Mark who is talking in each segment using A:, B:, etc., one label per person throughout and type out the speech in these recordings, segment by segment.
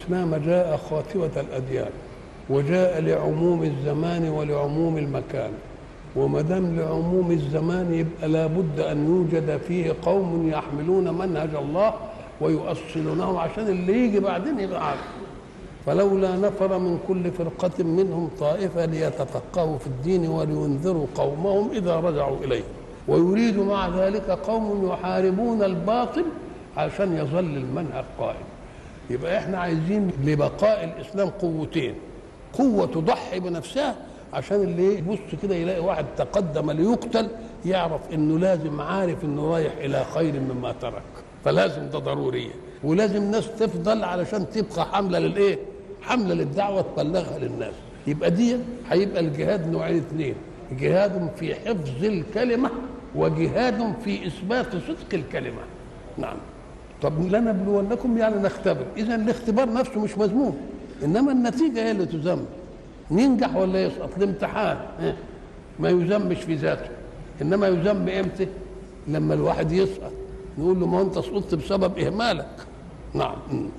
A: إنما جاء خاتمة الأديان، وجاء لعموم الزمان ولعموم المكان. وما دام لعموم الزمان يبقى لابد أن يوجد فيه قوم يحملون منهج الله ويؤصلونه عشان اللي يجي بعدين يبقى عارف. فلولا نفر من كل فرقة منهم طائفة ليتفقهوا في الدين ولينذروا قومهم إذا رجعوا إليه، ويريد مع ذلك قوم يحاربون الباطل عشان يظل المنهج قائم. يبقى احنا عايزين لبقاء الإسلام قوتين: قوة تضحي بنفسها عشان اللي يبص كده يلاقي واحد تقدم ليقتل يعرف انه لازم عارف انه رايح الى خير مما ترك، فلازم ده ضرورية. ولازم ناس تفضل علشان تبقى حملة للايه؟ حملة للدعوة تبلغها للناس. يبقى دي هيبقى الجهاد نوعين اثنين: جهاد في حفظ الكلمة وجهاد في إثبات صدق الكلمة. نعم. طب لنبلونكم يعني نختبر، إذا الاختبار نفسه مش مذموم، إنما النتيجة هي اللي تذم. ينجح ولا يسقط الامتحان ما يذمش في ذاته، إنما يذم إمتى؟ لما الواحد يسقط نقول له ما أنت سقطت بسبب إهمالك. نعم.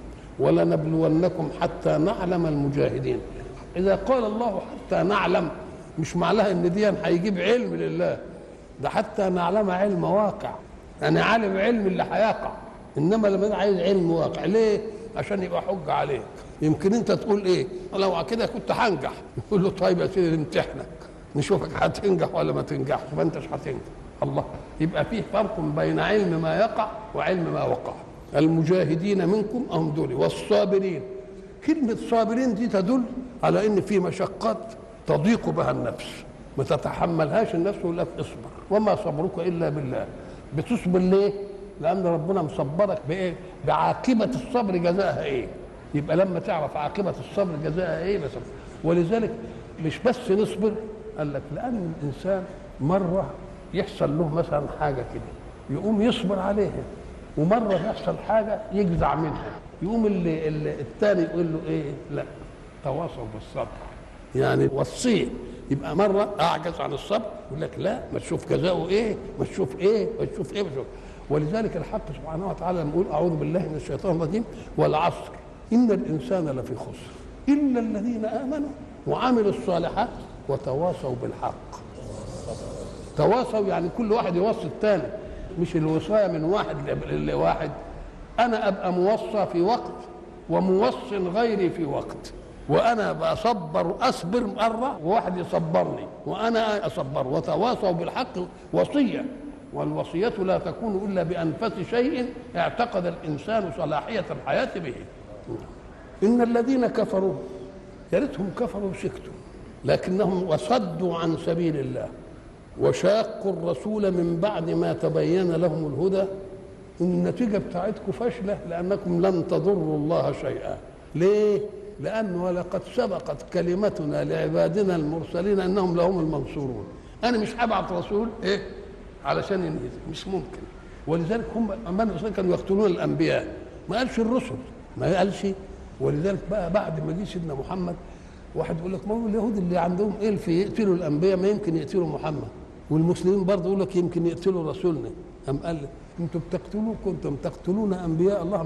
A: ولنبلونكم حتى نعلم المجاهدين. إذا قال الله حتى نعلم مش معناها إن دي هيجيب علم لله، ده حتى نعلم علم واقع، يعني عالم علم اللي هيقع. إنما لما عايز علم واقع ليه؟ عشان يبقى حجة عليك. يمكن أنت تقول إيه؟ لو كده كنت هنجح. يقول له طيب يا سيدي نمتحنك نشوفك هتنجح ولا ما تنجحش، ما أنتش هتنجح. الله. يبقى فيه فرق بين علم ما يقع وعلم ما وقع. المجاهدين منكم هم دول والصابرين. كلمة صابرين دي تدل على إن في مشقات تضيق بها النفس ما تتحملهاش النفس، ولا اصبر وما صبرك إلا بالله. بتصبر ليه؟ لأن ربنا مصبرك بإيه؟ بعاقبة الصبر جزاءها إيه؟ يبقى لما تعرف عاقبة الصبر جزاءها إيه بس. ولذلك مش بس نصبر، قال لك لأن الإنسان مرة يحصل له مثلا حاجة كده يقوم يصبر عليها، ومرة يحصل حاجة يجزع منها يقوم الثاني يقول له إيه؟ لا تواصوا بالصبر، يعني وصيه. يبقى مرة أعجز عن الصبر يقول لك لا ما تشوف جزاؤه إيه، ما تشوف إيه، ما تشوف إيه، ما تشوف. ولذلك الحق سبحانه وتعالى لما يقول أعوذ بالله من الشيطان الرجيم والعصر إن الإنسان لفي خسر إلا الذين آمنوا وعملوا الصالحات وتواصوا بالحق. تواصوا يعني كل واحد يوصي الثاني، مش الوصاية من واحد لواحد. أنا أبقى موصى في وقت وموص غيري في وقت، وأنا أصبر مرة وواحد يصبرني وأنا أصبر. وتواصوا بالحق وصية، والوصية لا تكون إلا بأنفس شيء اعتقد الإنسان صلاحية الحياة به. إن الذين كفروا يا ريتهم كفروا وسكتوا، لكنهم وصدوا عن سبيل الله وشاقوا الرسول من بعد ما تبين لهم الهدى. النتيجة بتاعتكم فاشلة لأنكم لن تضروا الله شيئا. ليه؟ لأنه ولقد سبقت كلمتنا لعبادنا المرسلين أنهم لهم المنصورون. أنا مش هبعت رسول إيه علشان ينهزم، مش ممكن. ولذلك هم أمان الرسول كانوا يقتلون الأنبياء، ما قالش الرسل، ما قالش. ولذلك بقى بعد ما جه سيدنا محمد واحد يقول لك ما هو اليهود اللي عندهم إيه في يقتلوا الأنبياء ما يمكن يقتلوا محمد، والمسلمين برضه يقول لك يمكن يقتلوا رسولنا. أم قال أنتم كنتم تقتلون أنبياء الله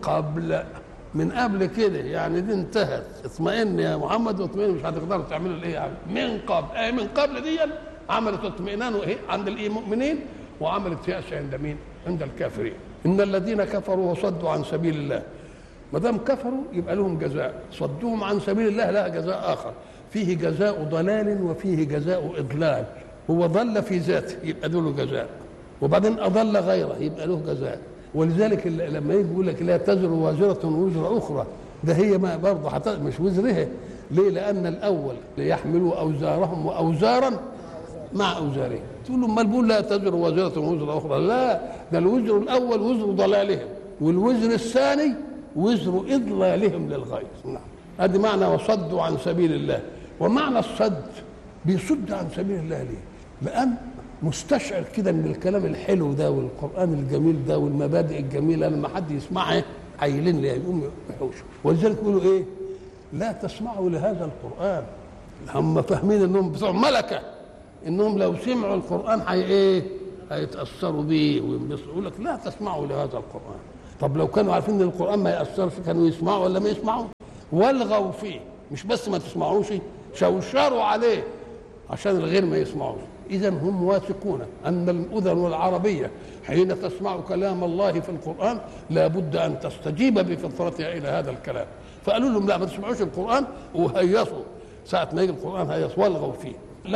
A: من قبل كده، يعني دي انتهت. اطمئن يا محمد واطمئن، مش هتقدروا تعملوا الايه يعني من قبل. من قبل دي عملت اطمئنان وايه عند المؤمنين، وعملت يأس عند مين؟ عند الكافرين. ان الذين كفروا وصدوا عن سبيل الله، ما دام كفروا يبقى لهم جزاء. صدوهم عن سبيل الله لها جزاء اخر، فيه جزاء ضلال وفيه جزاء اضلال. هو ضل في ذاته يبقى له جزاء، وبعدين اضل غيره يبقى له جزاء. ولذلك لما يجي يقول لك لا تزر وازرة وزر أخرى، ده هي ما برضه مش وزرها. ليه؟ لأن الأول ليحملوا أوزارهم وأوزارا مع أوزارهم. تقول له امال بيقول لا تزر وازرة وزر أخرى؟ لا، ده الوزر الأول وزر ضلالهم، والوزر الثاني وزر إضلالهم للغير. نعم. هذا معنى وصدوا عن سبيل الله. ومعنى الصد بيصد عن سبيل الله ليه؟ لأن مستشعر كده من الكلام الحلو ده والقرآن الجميل ده والمبادئ الجميلة لما حد يسمعها عايلين ليه يقوم يحوشوا. ولذلك يقولوا ايه؟ لا تسمعوا لهذا القرآن. هم فاهمين انهم بتوع ملكة، انهم لو سمعوا القرآن هيتأثروا بيه وينبسطوا. يقول لك لا تسمعوا لهذا القرآن. طب لو كانوا عارفين ان القرآن ما يأثرش كانوا يسمعوا ولا ما يسمعوا؟ والغوا فيه، مش بس ما تسمعوش، شوشروا عليه عشان الغير ما يسمعوش. إذا هم واثقون أن الأذن العربية حين تسمع كلام الله في القرآن لابد أن تستجيب بفطرتها إلى هذا الكلام. فقالوا لهم لا ما تسمعوش القرآن، وهيصوا ساعة ما يجي القرآن هيصوا والغوا فيه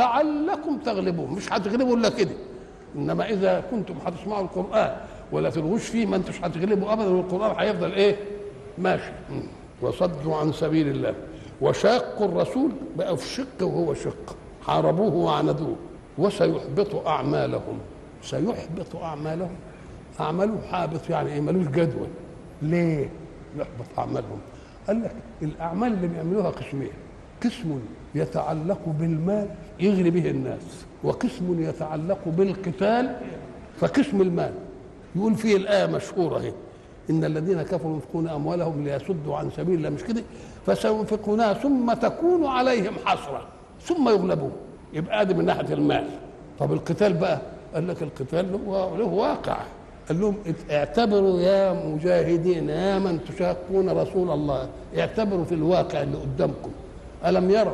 A: لعلكم تغلبون. مش هتغلبوا إلا كده، إنما إذا كنتم هتسمعوا القرآن ولا تلغوش فيه ما انتوش هتغلبوا أبدا، والقرآن هيفضل إيه؟ ماشي. وصدوا عن سبيل الله وشاقوا الرسول، بقى في شق وهو شق، حاربوه وعندوه. وسيحبط أعمالهم. سيحبط أعمالهم، أعماله حابط يعني إيه؟ ملوش جدول. ليه يحبط أعمالهم؟ قال لك الأعمال اللي بيعملوها قسمين، قسم يتعلق بالمال يغري به الناس، وقسم يتعلق بالقتال. فقسم المال يقول فيه الآية مشهورة هي: إن الذين كفروا ينفقون أموالهم ليصدوا عن سبيل الله، مش كده؟ فسينفقونها ثم تكون عليهم حسرة ثم يغلبون. يبقى ده من ناحية المال. طب القتال بقى، قال لك القتال له واقع. قال لهم اعتبروا يا مجاهدين يا من تشاقون رسول الله، اعتبروا في الواقع اللي قدامكم. ألم يروا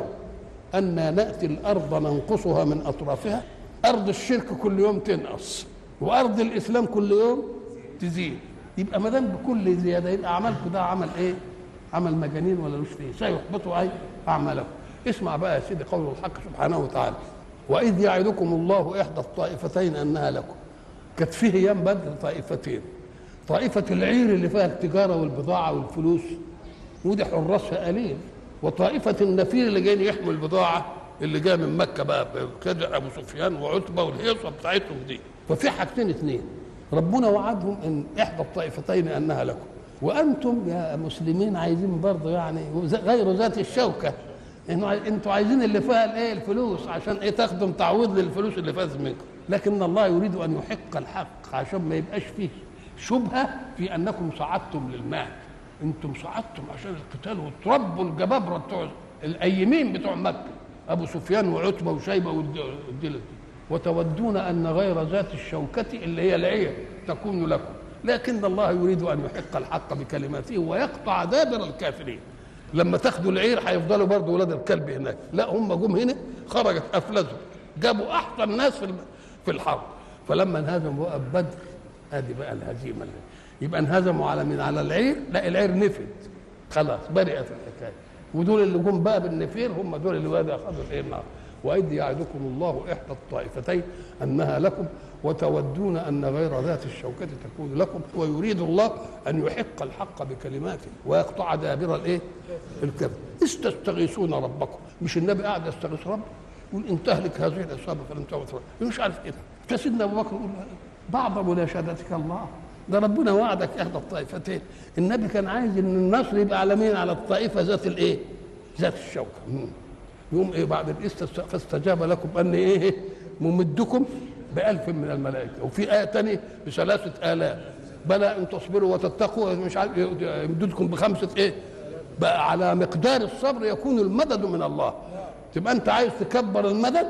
A: أن نأتي الأرض ننقصها من أطرافها؟ أرض الشرك كل يوم تنقص، وأرض الإسلام كل يوم تزيد. يبقى ما دام بكل زيادة يبقى أعمالكم ده عمل إيه؟ عمل مجانين ولا مش فيه؟ سيحبطوا أي أعمالكم. اسمع بقى يا سيدي قول الحق سبحانه وتعالى: وإذ يعدكم الله إحدى الطائفتين أنها لكم. كانت فيه أيام بدر طائفتين، طائفة العير اللي فيها التجارة والبضاعة والفلوس ودي حراسها قليل، وطائفة النفير اللي جايين يحموا البضاعة اللي جايه من مكة بقى كده أبو سفيان وعتبة والهيصة بتاعتهم دي. ففي حاجتين اثنين ربنا وعدهم ان احدى الطائفتين انها لكم، وانتم يا مسلمين عايزين برضه يعني غير ذات الشوكه، انتوا عايزين اللي فيها الايه؟ الفلوس، عشان ايه؟ تاخدم تعويض للفلوس اللي فاز منكم. لكن الله يريد ان يحق الحق عشان ما يبقاش فيه شبهه في انكم صعدتم للمال. انتم صعدتم عشان القتال وتربوا الجبابره بتوع الايمين بتوع مكه، ابو سفيان وعتبه وشيبه والدلة، وتودون ان غير ذات الشوكه اللي هي العير تكون لكم. لكن الله يريد ان يحق الحق بكلماته ويقطع دابر الكافرين. لما تاخدوا العير هيفضلوا برضه ولاد الكلب هناك، لا هم جم هنا خرجت افلسوا، جابوا احسن ناس في الحرب. فلما انهزموا بقى بدر، ادي بقى الهزيمه اللي يبقى انهزموا على من؟ على العير. لا العير نفد خلاص، برئت الحكايه. ودول اللي جم بقى بالنفير هم دول اللي بقى اخذوا الايه؟ النار. وإذ يعدكم الله إحدى الطائفتين أنها لكم وتودون أن غير ذات الشوكة تكون لكم ويريد الله أن يحق الحق بكلماته ويقطع دابر الإيه؟ الكذب. استغيثون ربكم. مش النبي قاعد يستغيث ربه يقول إن تهلك هذه العصابة فلن تعبد، مش عارف إيه ده. فسيدنا أبو بكر يقول بعض مناشدتك الله، ده ربنا وعدك إحدى الطائفتين. النبي كان عايز إن النصر يبقى على مين؟ على الطائفة ذات الإيه؟ ذات الشوكة. يوم ايه بعد فاستجاب لكم اني ايه؟ ممدكم ب1000 من الملائكه. وفي ايه ثانيه ب3000 بلى ان تصبروا وتتقوا مش عارف يمددكم ب5 ايه؟ بقى على مقدار الصبر يكون المدد من الله. تبقى انت عايز تكبر المدد،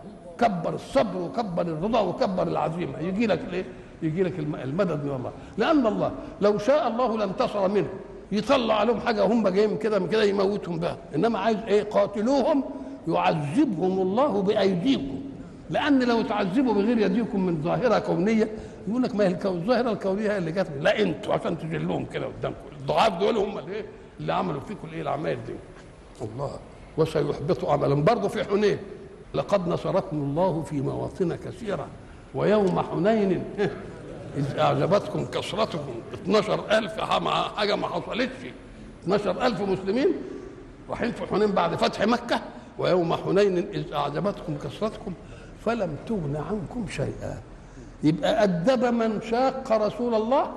A: كبر الصبر وكبر الرضا وكبر العزيمه، يجي لك الايه؟ يجي لك المدد من الله. لان الله لو شاء الله لانتصر منهم، يطلع عليهم حاجه هم جايين كده من كده يموتهم بقى. انما عايز ايه؟ قاتلوهم يعذبهم الله بايديكم. لان لو تعذبوا بغير يديكم من ظاهره كونيه يقول لك ما هي الظاهره الكونيه هي اللي جت، لا انتوا عشان تجلوهم كده قدامكم. الضعاف دول هم الايه؟ اللي عملوا فيكم الايه؟ الاعمال دي. الله. وسيحبط عملا. برضه في حنين لقد نصركم الله في مواطن كثيره ويوم حنين إذ أعجبتكم كثرتكم 12,000 حاجة ما حصلتش. 12,000 مسلمين رايحين في حنين بعد فتح مكة. ويوم حنين إذ أعجبتكم كثرتكم فلم تغن عنكم شيئا. يبقى أدب من شاق رسول الله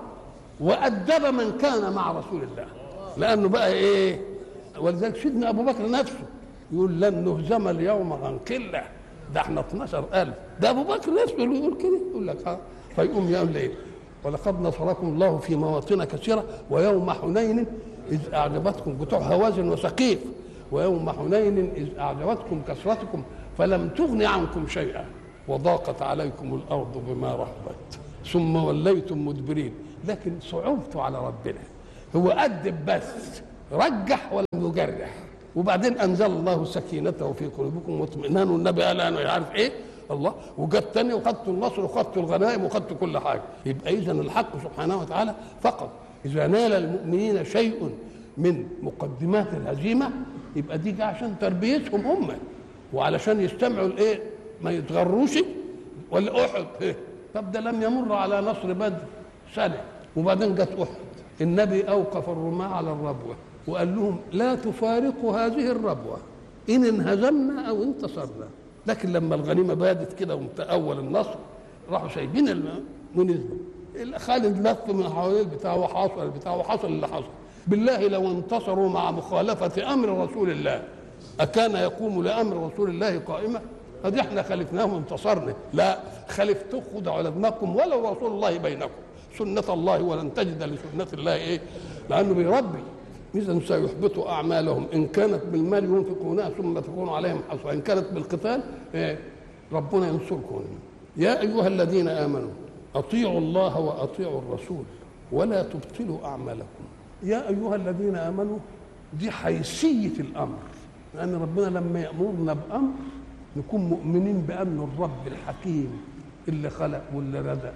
A: وأدب من كان مع رسول الله. لأنه بقى إيه؟ ولذلك سيدنا أبو بكر نفسه يقول لن نهزم اليوم عن قلة، ده احنا 12,000. ده أبو بكر نفسه اللي يقول كده، يقول لك فيقوم يقول ليه؟ ولقد نصركم الله في مواطن كثيره ويوم حنين اذ اعجبتكم بتوع هوازن وثقيف ويوم حنين اذ اعجبتكم كثرتكم فلم تغن عنكم شيئا وضاقت عليكم الارض بما رحبت ثم وليتم مدبرين. لكن صعوبته على ربنا، هو أدب بس رجح ولم يجرح. وبعدين انزل الله سكينته في قلوبكم واطمئنان، والنبي قال انا مش عارف ايه الله، وجت تاني وخدت النصر وخدت الغنائم وخدت كل حاجه. يبقى اذا الحق سبحانه وتعالى فقط اذا نال المؤمنين شيء من مقدمات الهزيمه يبقى دي عشان تربيتهم هم وعلشان يستمعوا الايه، ما يتغروش. ولا احد إيه؟ طب ده لم يمر على نصر بدر سنه وبعدين جت احد، النبي اوقف الرماة على الربوه وقال لهم لا تفارقوا هذه الربوه ان انهزمنا او انتصرنا. لكن لما الغنيمه بادت كده اول النصر راحوا سايبين ونزلوا. خالد لف من حوالين البتاع وحصل اللي حصل. بالله لو انتصروا مع مخالفه امر رسول الله اكان يقوم لامر رسول الله قائمه؟ ادي احنا خالفناهم وانتصرنا. لا، خالفتوا خدوا على دماغكم ولو رسول الله بينكم، سنه الله ولن تجد لسنه الله ايه، لانه بيربي. إذا سيحبط أعمالهم إن كانت بالمال ينفقونها ثم تكون عليهم حسرة، إن كانت بالقتال ربنا ينصركم. يا أيها الذين آمنوا أطيعوا الله وأطيعوا الرسول ولا تبطلوا أعمالكم. يا أيها الذين آمنوا دي حيثية الأمر، لأن ربنا لما يأمرنا بأمر نكون مؤمنين بأنه الرب الحكيم اللي خلق واللي رزق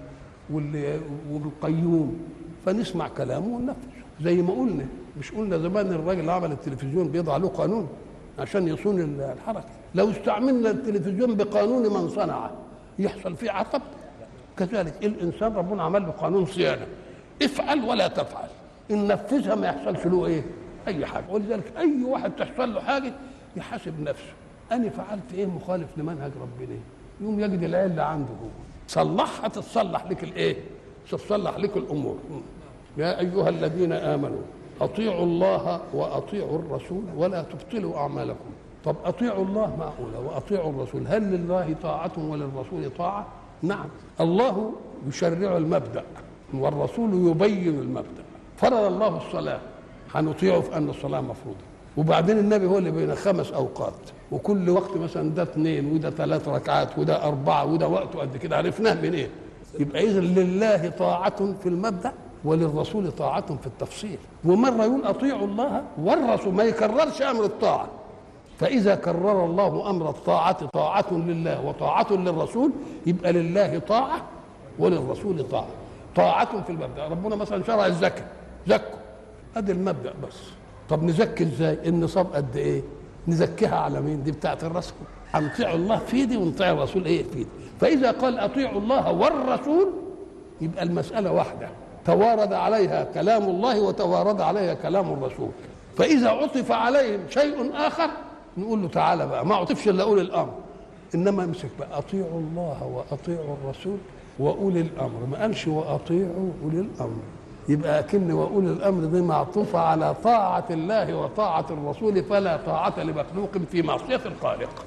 A: والقيوم، فنسمع كلامه وننفذ. زي ما قلنا، مش قلنا زمان الراجل اللي عمل التلفزيون بيضع له قانون عشان يصون الحركه؟ لو استعملنا التلفزيون بقانون من صنعه يحصل فيه عطب. كذلك الانسان ربنا عمل له قانون صيانه، افعل ولا تفعل، ان نفذها ما يحصلش له ايه اي حاجه. ولذلك اي واحد تحصل له حاجه يحاسب نفسه، انا فعلت ايه مخالف لمنهج ربنا، يوم يجد العله عنده هو صلحها تتصلح لك الايه، تتصلح لك الامور. يا ايها الذين امنوا اطيعوا الله واطيعوا الرسول ولا تبطلوا اعمالكم. طب اطيعوا الله معقوله واطيعوا الرسول، هل لله طاعه وللرسول طاعه؟ نعم، الله يشرع المبدا والرسول يبين المبدا. فرض الله الصلاه هنطيعه في ان الصلاه مفروضه، وبعدين النبي هو اللي بين 5 اوقات، وكل وقت مثلا ده 2 وده 3 ركعات وده 4 وده وقته قد كده، عرفناه من ايه؟ يبقى اذا لله طاعه في المبدا وللرسول طاعة في التفصيل. ومرة يقول أطيعوا الله والرسول، ما يكررش أمر الطاعة. فإذا كرر الله أمر الطاعة طاعة لله وطاعة للرسول يبقى لله طاعة وللرسول طاعة. طاعة في المبدأ. ربنا مثلا شرع الزكاة، زكوا، أدي المبدأ بس. طب نزكي إزاي؟ النصاب قد إيه؟ نزكيها على مين؟ دي بتاعت الرسول. هنطيع الله في دي ونطيع الرسول إيه في دي. فإذا قال أطيعوا الله والرسول يبقى المسألة واحدة، توارد عليها كلام الله وتوارد عليها كلام الرسول. فإذا عطف عليهم شيء آخر نقول له تعالى بقى، ما عطفش إلا أولي الأمر، إنما امسك بقى أطيعوا الله وأطيعوا الرسول وأولي الأمر، ما قالش وأطيعوا أولي الأمر. يبقى أكن وأولي الأمر دي معطوفة على طاعة الله وطاعة الرسول، فلا طاعة لمخلوق في معصية الخالق.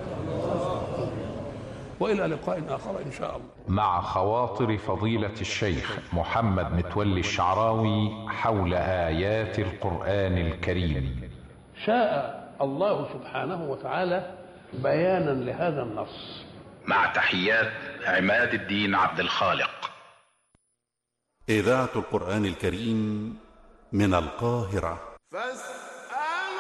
A: وإلى لقاء آخر إن شاء الله.
B: مع خواطر فضيلة الشيخ محمد متولي الشعراوي حول آيات القرآن الكريم.
A: شاء الله سبحانه وتعالى بيانا لهذا النص.
B: مع تحيات عماد الدين عبد الخالق.
C: إذاعة القرآن الكريم من القاهرة.